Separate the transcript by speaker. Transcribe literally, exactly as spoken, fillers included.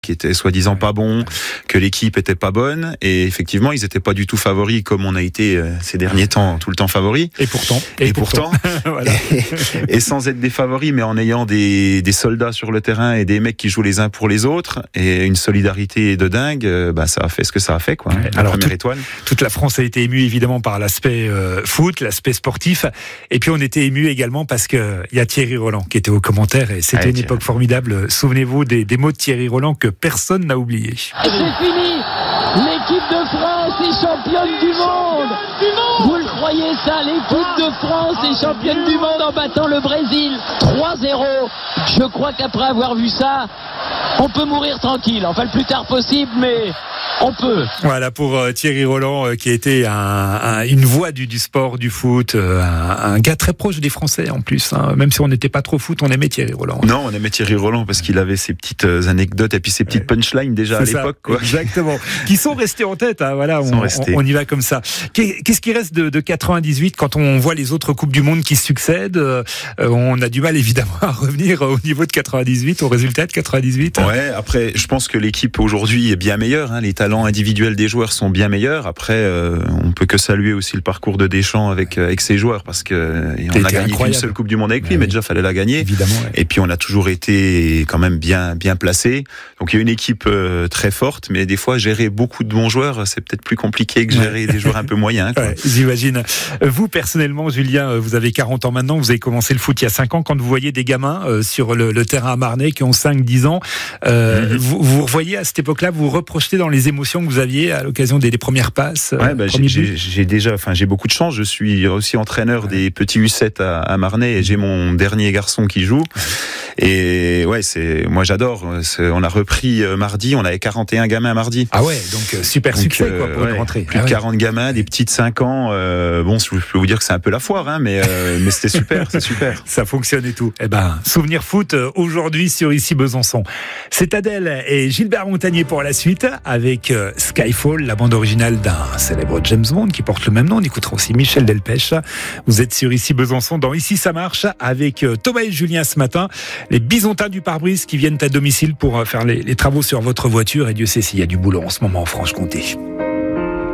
Speaker 1: qui était soi-disant pas bon, que l'équipe était pas bonne, et effectivement ils étaient pas du tout favoris comme on a été euh, ces derniers temps tout le temps favoris.
Speaker 2: Et pourtant,
Speaker 1: et, et pourtant, pourtant voilà. et, et sans être des favoris, mais en ayant des, des soldats sur le terrain et des mecs qui jouent les uns pour les autres et une solidarité de dingue, euh, bah ça a fait ce que ça a fait quoi.
Speaker 2: Ouais,
Speaker 1: la
Speaker 2: alors
Speaker 1: première
Speaker 2: tout,
Speaker 1: étoile.
Speaker 2: Toute la France a été émue évidemment par l'aspect euh, foot, l'aspect sportif, et puis on était ému également parce que il y a Thierry Roland qui était aux commentaires et c'était ah, une Thierry. époque formidable. Souvenez-vous des, des mots de Thierry Roland que personne n'a oublié.
Speaker 3: C'est fini. L'équipe de France est championne du monde. Vous le croyez ça? L'équipe de France est championne du monde en battant le Brésil trois zéro. Je crois qu'après avoir vu ça, on peut mourir tranquille. Enfin, le plus tard possible, mais on peut.
Speaker 2: Voilà pour euh, Thierry Roland euh, qui a été un, un, une voix du, du sport, du foot, euh, un, un gars très proche des Français en plus. Hein. Même si on n'était pas trop foot, on aimait Thierry Roland.
Speaker 1: Non, on aimait Thierry Roland parce qu'il avait ses petites euh, anecdotes et puis ses petites punchlines déjà
Speaker 2: C'est
Speaker 1: à l'époque.
Speaker 2: Ça,
Speaker 1: quoi.
Speaker 2: Exactement. Qui sont restés en tête. Hein, voilà, on, on, on y va comme ça. Qu'est-ce qui reste de, de quatre-vingt-dix-huit quand on voit les autres coupes du monde qui succèdent? euh, On a du mal évidemment à revenir au niveau de quatre-vingt-dix-huit, au résultat de quatre-vingt-dix-huit.
Speaker 1: Ouais. Après, je pense que l'équipe aujourd'hui est bien meilleure. Hein. Les talents individuels des joueurs sont bien meilleurs. Après, euh, on peut que saluer aussi le parcours de Deschamps avec avec ses joueurs parce que on a gagné une seule Coupe du Monde avec lui, mais, mais déjà fallait la gagner.
Speaker 2: Évidemment. Ouais.
Speaker 1: Et puis on a toujours été quand même bien bien placé. Donc il y a une équipe euh, très forte, mais des fois gérer beaucoup de bons joueurs, c'est peut-être plus compliqué que gérer ouais. des joueurs un peu moyens. Quoi.
Speaker 2: Ouais, j'imagine. Vous personnellement, Julien, vous avez quarante ans maintenant. Vous avez commencé le foot il y a cinq ans. Quand vous voyez des gamins euh, sur le, le terrain à Marnay qui ont cinq dix ans, euh, mm-hmm. vous vous revoyez à cette époque-là, vous vous reprojetez dans les émotions que vous aviez à l'occasion des, des premières passes.
Speaker 1: Ouais, bah, j'ai, j'ai, j'ai déjà, enfin, j'ai beaucoup de chance. Je suis aussi entraîneur ouais. des petits U sept à, à Marnay et j'ai mon dernier garçon qui joue. Et ouais, c'est, moi j'adore. C'est, on a repris euh, mardi, on avait quarante et un gamins mardi.
Speaker 2: Ah ouais, donc euh, super donc, succès quoi pour
Speaker 1: euh,
Speaker 2: une
Speaker 1: ouais,
Speaker 2: rentrée.
Speaker 1: Plus
Speaker 2: ah
Speaker 1: de
Speaker 2: ouais.
Speaker 1: quarante gamins, des petits de cinq ans. Euh, bon, je peux vous dire que c'est un peu la foire, hein, mais euh, mais c'était super, c'est super.
Speaker 2: Ça fonctionne et tout. Eh ben, souvenir foot euh, aujourd'hui sur Ici Besançon. C'est Adèle et Gilbert Montagnier pour la suite avec euh, Skyfall, la bande originale d'un célèbre James Bond qui porte le même nom. On écoutera aussi Michel Delpech. Vous êtes sur Ici Besançon dans Ici ça marche avec euh, Thomas et Julien ce matin. Les bisontins du pare-brise qui viennent à domicile pour faire les, les travaux sur votre voiture et Dieu sait s'il y a du boulot en ce moment en Franche-Comté.